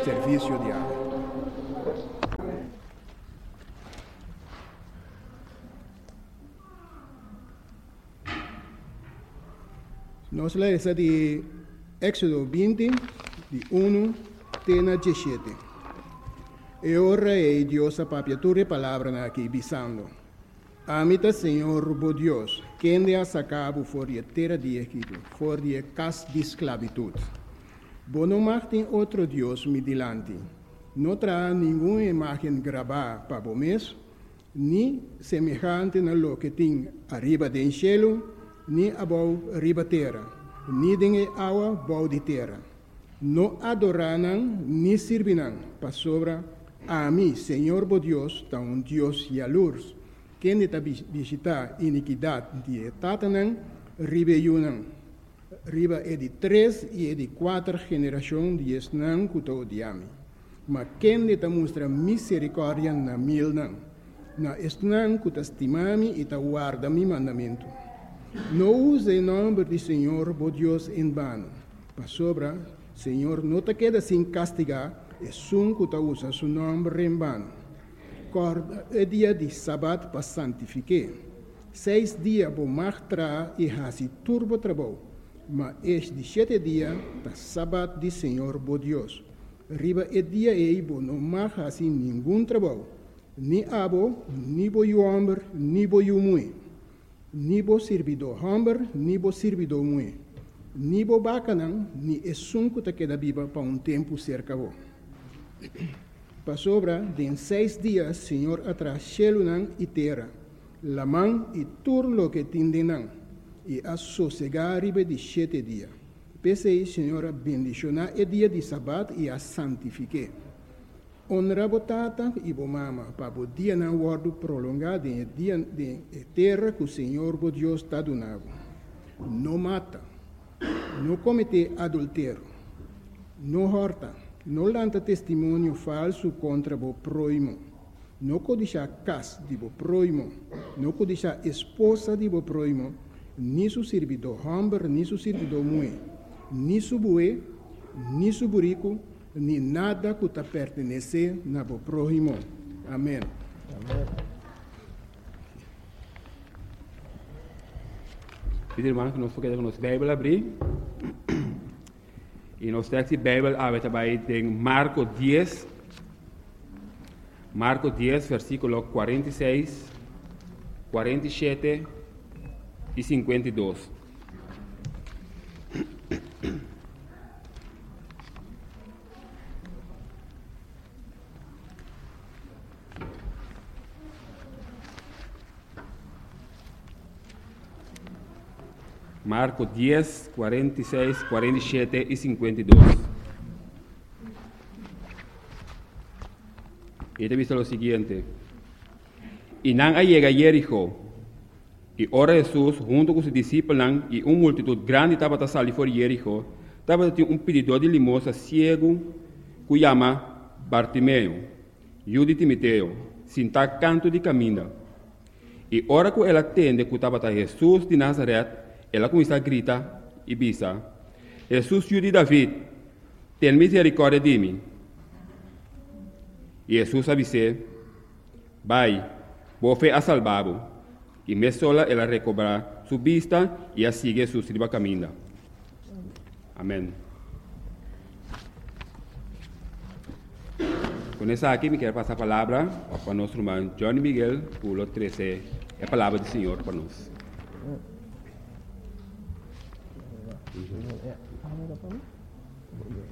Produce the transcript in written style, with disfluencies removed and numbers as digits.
serviço diário. Nós lemos de Éxodo 20, de 1 até 17. E ora é Deus a papiatura palavra aqui, bisando. Amita Senhor, bo Deus, quem te ha sacado fora de terra de Egito, fora de casa de esclavitud. Bo não martem outro Deus me delante. Não terá nenhuma imagem gravada para o mês, nem semelhante na lo que tem arriba do cielo, nem abaixo arriba terra, nem de água abaixo de terra. Não adorarão, nem servirão, para sobra a mim, Senhor bo Deus, tão Deus e a luz, quem está visitar iniquidade de Tatanã, riba Yunã. Riba é de 3 e é de 4 gerações de Esnã que estou odiando. Mas quem está mostra misericórdia na milnã, na Esnã que está estimando e está guarda meu mandamento. Não use o nome do Senhor, bo Deus, em vano. Para sobra, Senhor, não te queda sem castigar, é sum que usa seu nome em vano. É dia de sábado para santificar. 6 dias vou martrar e fazer turbo trabalho. Mas este 7 dias, para sábado de Senhor, bo Deus. Riba é dia e vou não mais fazer nenhum trabalho. Nem abo, nem bo homem, nem bo mulher. Nem bo servidor homem, nem bo servidor mulher. Nem bo bacanão, nem é sunco que queda viva para tempo cerca bo. Para sobra, de 6 dias, Senhor atrás céu e terra, la mão e tudo lo que tindenam, e a sossegar riba de 7 dias. Pensei, Senhor, bendicionar o dia de sábado e a santifique. Honra a tata e a mama, para o dia não guardo prolongado em dia de terra que o Senhor, o Deus, está donando. Não mata, não comete adultério, não horta, não lanta testemunho falso contra o próximo, não codicia casa de o próximo, não codicia esposa de o próximo, nem seu servidor homem, nem seu servidor mulher, nem seu bué, nem seu burico, nem nada que te pertenece na o próximo. Amém. Amém. Pedir, irmão, que nós podemos nossa Bíblia abrir. E nós temos a Bíblia aberta em Marcos 10. Marcos 10, versículo 46, 47 e 52. Marcos 10, 46, 47 e 52. E te visto lo siguiente. Y nan llega a Jericho. Y ora Jesús, junto con sus discípulos, y una multitud grande estaba a salir por Jericho, estaba un pedidor de limosna ciego, que llama Bartimeo, hijo de Timoteo, sin estar canto de camino. Y ora que él atende que estaba a Jesús de Nazaret, ela começa a gritar e bisa: Jesus, filho de David, tem misericórdia de mim. E Jesus avisou: vai, boa fé a salvado. E me sola ela recobra sua vista e a sigue sua riba caminho. Amém. Com essa aqui, me quero passar a palavra para nosso irmão Johnny Miguel, pulo 13, a palavra do Senhor para nós.